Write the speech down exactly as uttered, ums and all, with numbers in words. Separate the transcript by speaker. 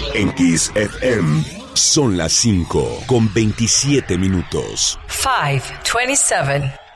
Speaker 1: En Kiss F M son las cinco con veintisiete minutos.
Speaker 2: five twenty-seven.